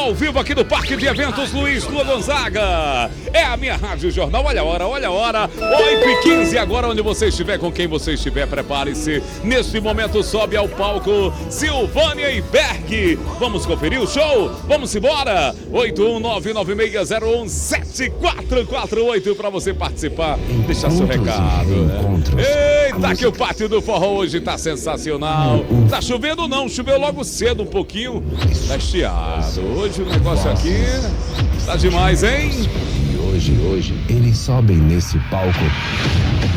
ao vivo aqui do Parque de Eventos Luiz Lua Gonzaga. É a minha Rádio Jornal. Olha a hora. 8h15 agora, onde você estiver, com quem você estiver, prepare-se. Neste momento sobe ao palco Silvânia e Berg. Vamos conferir o show? Vamos embora. 81996017448 para você participar. Deixar seu recado. Eita, que o Pátio do Forró hoje tá sensacional. Tá chovendo não, choveu logo cedo um pouquinho. Tá estiado. Hoje o negócio aqui tá demais, hein? E hoje eles sobem nesse palco